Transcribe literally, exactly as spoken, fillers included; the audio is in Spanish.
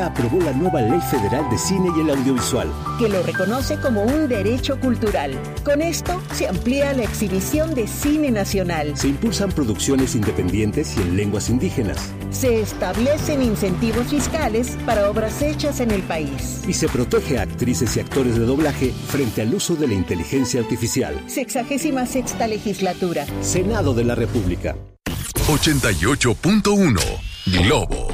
aprobó la nueva Ley Federal de Cine y el Audiovisual, que lo reconoce como un derecho cultural. Con esto se amplía la exhibición de cine nacional. Se impulsan producciones independientes y en lenguas indígenas. Se establecen incentivos fiscales para obras hechas en el país. Y se protege a actrices y actores de doblaje frente al uso de la inteligencia artificial. Sexagésima sexta legislatura. Senado de la República. ochenta y ocho punto uno Globo.